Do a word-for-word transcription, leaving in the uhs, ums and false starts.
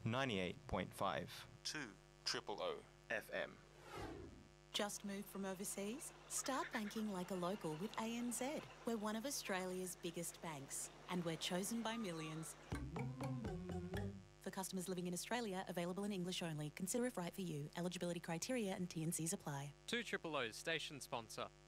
ninety-eight point five. two triple O F M. Just moved from overseas? Start banking like a local with A N Z. We're one of Australia's biggest banks, and we're chosen by millions. For customers living in Australia, available in English only. Consider if right for you. Eligibility criteria and T and Cs apply. two triple O's station sponsor.